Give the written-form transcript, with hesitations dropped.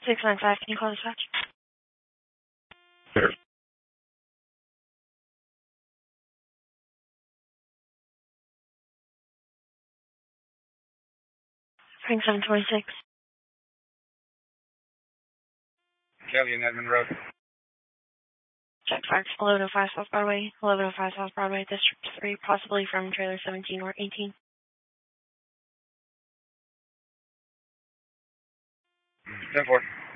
695, can you call dispatch? Sure. Spring 726. Kelly and Edmond Road. Check fax 1105 South Broadway, 1105 South Broadway, District 3, possibly from trailer 17 or 18. 10-4.